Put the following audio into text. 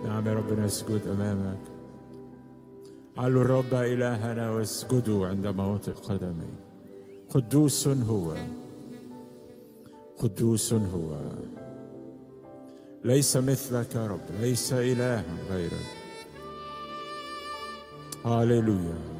نعم يا رب نسجد أمامك. علوا الرب إلهنا واسجدوا عند مواطئ قدمي. قدوس هو، قدوس هو، ليس مثلك يا رب، ليس إله غيرك. هاليلويا.